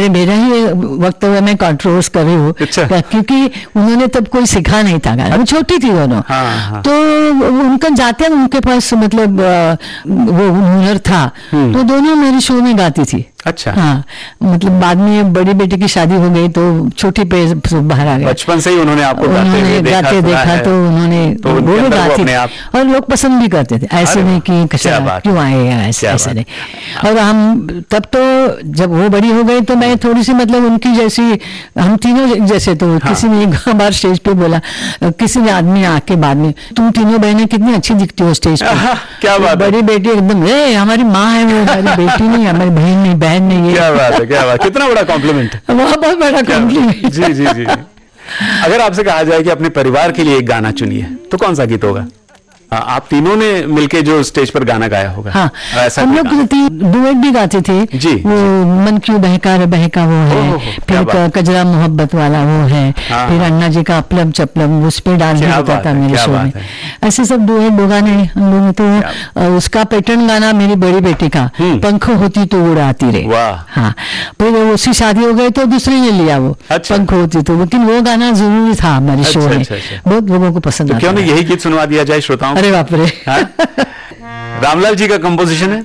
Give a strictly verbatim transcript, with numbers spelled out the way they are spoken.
ये मेरा ही वक्तव्य मैं कंट्रोवर्स कर रही हूँ, अच्छा। क्योंकि उन्होंने तब कोई सिखा नहीं था गाना, वो छोटी थी दोनों। हाँ, हाँ। तो उनका जाते उनके पास मतलब वो हुनर था, तो दोनों मेरे शो में गाती थी। अच्छा। हाँ, मतलब बाद में बड़ी बेटी की शादी हो गई तो छोटी पे बाहर आ गए। बचपन से ही उन्होंने आपको गाते उन्होंने हुए देखा, गाते देखा तो उन्होंने तो वो भी गाती थी और लोग पसंद भी करते थे, ऐसे नहीं कि क्यों आए ऐसे ऐसे नहीं। और हम तब तो जब वो बड़ी हो गई तो मैं थोड़ी सी मतलब उनकी जैसी, हम तीनों जैसे, तो हाँ। किसी ने एक बार स्टेज पे बोला, किसी ने आदमी आके बाद में, तुम तीनों बहनें कितनी अच्छी दिखती हो स्टेज पे। क्या बात, बड़ी बेटी एकदम ए हमारी माँ है वो, हमारी बेटी नहीं, हमारी बहन नहीं, बहन नहीं। क्या बात है, क्या बात, कितना बड़ा कॉम्प्लीमेंट। बहुत बहुत बड़ा कॉम्प्लीमेंट। जी जी जी। अगर आपसे कहा जाए कि अपने परिवार के लिए एक गाना चुनिए तो कौन सा गीत होगा? आप तीनों ने मिलके जो स्टेज पर गाना गाया होगा। हाँ, हम लोग डुएट भी गाते थे जी, वो जी। मन क्यों बहका रे बहका वो है, फिर कजरा मोहब्बत वाला वो है, हाँ, फिर अन्ना जी का अपलम चपलम उस पे डांस भी होता था मेरे शो में। ऐसे सब डुएट दो गाने हम लोग। तो उसका पैटर्न गाना मेरी बड़ी बेटी का, पंख होती तो उड़ाती रे। हाँ, फिर उसकी शादी हो गई तो दूसरे ने लिया वो, पंख होती तो, लेकिन वो गाना जरूरी था हमारे शो में, बहुत लोगों को पसंद आता। क्यों नहीं यही गीत सुनवा दिया जाए श्रोताओं? अरे बाप रे। रामलाल जी का कंपोजिशन है,